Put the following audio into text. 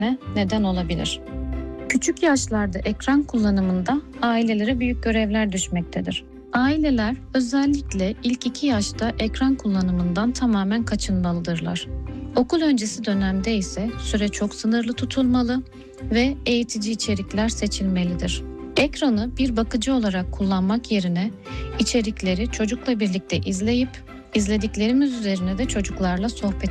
etmesine neden olabilir. Küçük yaşlarda ekran kullanımında ailelere büyük görevler düşmektedir. Aileler özellikle ilk 2 yaşta ekran kullanımından tamamen kaçınmalıdırlar. Okul öncesi dönemde ise süre çok sınırlı tutulmalı ve eğitici içerikler seçilmelidir. Ekranı bir bakıcı olarak kullanmak yerine içerikleri çocukla birlikte izleyip izlediklerimiz üzerine de çocuklarla sohbet